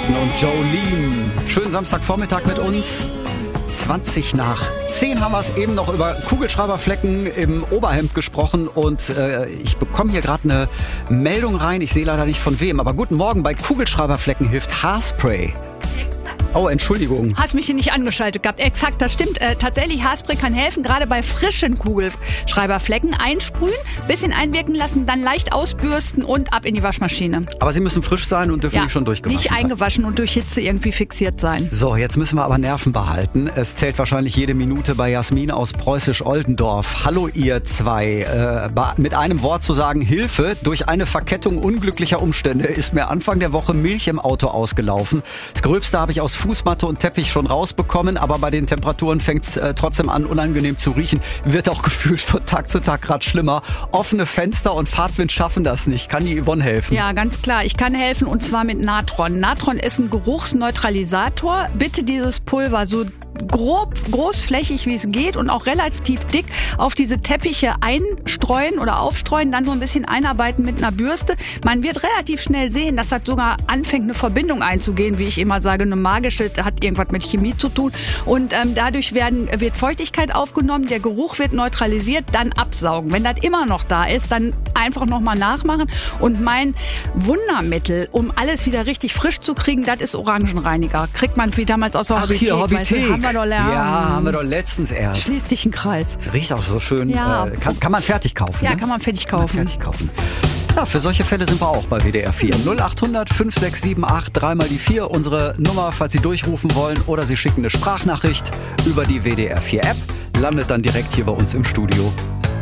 Clapton und Jolene. Schönen Samstagvormittag mit uns. 20 nach 10 haben wir es eben noch über Kugelschreiberflecken im Oberhemd gesprochen und ich bekomme hier gerade eine Meldung rein. Ich sehe leider nicht von wem, aber guten Morgen. Bei Kugelschreiberflecken hilft Haarspray. Oh, Entschuldigung. Hast mich hier nicht angeschaltet gehabt. Exakt, das stimmt. Tatsächlich, Haarspray kann helfen, gerade bei frischen Kugelschreiberflecken. Einsprühen, bisschen einwirken lassen, dann leicht ausbürsten und ab in die Waschmaschine. Aber sie müssen frisch sein und dürfen nicht schon durchgewaschen sein. Nicht eingewaschen und durch Hitze irgendwie fixiert sein. So, jetzt müssen wir aber Nerven behalten. Es zählt wahrscheinlich jede Minute bei Jasmin aus Preußisch-Oldendorf. Hallo ihr zwei. Mit einem Wort zu sagen, Hilfe. Durch eine Verkettung unglücklicher Umstände ist mir Anfang der Woche Milch im Auto ausgelaufen. Das Gröbste habe ich aus Fußmatte und Teppich schon rausbekommen, aber bei den Temperaturen fängt es trotzdem an, unangenehm zu riechen. Wird auch gefühlt von Tag zu Tag gerade schlimmer. Offene Fenster und Fahrtwind schaffen das nicht. Kann die Yvonne helfen? Ja, ganz klar. Ich kann helfen und zwar mit Natron. Natron ist ein Geruchsneutralisator. Bitte dieses Pulver so großflächig wie es geht und auch relativ dick auf diese Teppiche einstreuen oder aufstreuen, dann so ein bisschen einarbeiten mit einer Bürste. Man wird relativ schnell sehen, dass das sogar anfängt, eine Verbindung einzugehen, wie ich immer sage, eine magische, hat irgendwas mit Chemie zu tun. Und dadurch wird Feuchtigkeit aufgenommen, der Geruch wird neutralisiert, dann absaugen. Wenn das immer noch da ist, dann einfach nochmal nachmachen. Und mein Wundermittel, um alles wieder richtig frisch zu kriegen, das ist Orangenreiniger. Kriegt man wie damals aus der Hobbythek. Hobbythek. Haben wir doch lernen. Ja, haben wir doch letztens erst. Schließt sich ein Kreis. Riecht auch so schön. Ja. Kann man fertig kaufen. Ja, ne? kann man fertig kaufen. Ja, für solche Fälle sind wir auch bei WDR 4. 0800 5678 3 mal die 4. Unsere Nummer, falls Sie durchrufen wollen oder Sie schicken eine Sprachnachricht über die WDR 4 App. Landet dann direkt hier bei uns im Studio.